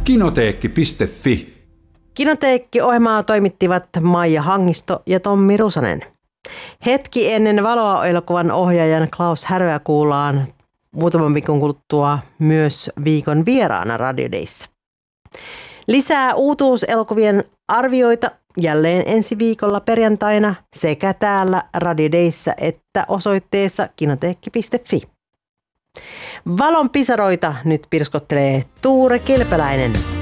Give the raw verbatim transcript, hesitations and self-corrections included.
Kinoteekki piste fi. Kinoteekki-ohjelmaa toimittivat Maija Hangisto ja Tommi Rusanen. Hetki ennen valoa elokuvan ohjaajan Klaus Häröä kuullaan muutaman viikon kuluttua myös viikon vieraana Radio Days. Lisää uutuuselokuvien arvioita jälleen ensi viikolla perjantaina sekä täällä Radio Dayssä että osoitteessa kinoteekki piste fi. Valon pisaroita nyt pirskottelee Tuure Kilpeläinen.